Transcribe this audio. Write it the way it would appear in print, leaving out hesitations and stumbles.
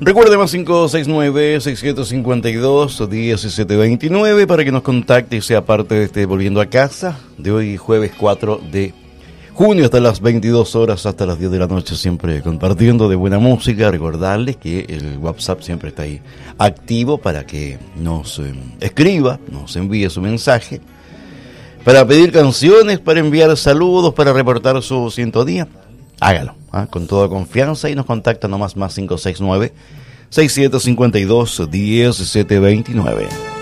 Recuerde más 569-6752-1729 para que nos contacte y sea parte de este Volviendo a Casa de hoy, jueves 4 de junio, hasta las 22 horas, hasta las 10 de la noche, siempre compartiendo de buena música. Recordarles que el WhatsApp siempre está ahí activo para que nos escriba, nos envíe su mensaje, para pedir canciones, para enviar saludos, para reportar su sintonía. Hágalo, con toda confianza, y nos contacta nomás más 569-6752-1729.